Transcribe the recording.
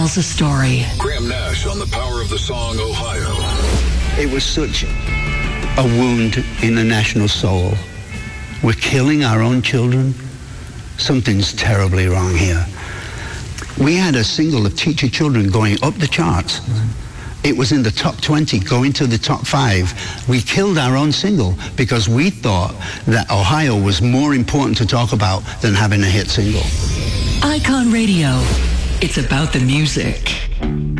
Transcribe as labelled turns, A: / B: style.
A: tells a story.
B: Graham Nash on the Power of the Song, Ohio.
C: It was such a wound in the national soul. We're killing our own children. Something's terribly wrong here. We had a single of Teach Your Children going up the charts. It was in the top 20, going to the top 5. We killed our own single because we thought that Ohio was more important to talk about than having a hit single.
A: Icon Radio. It's about the music.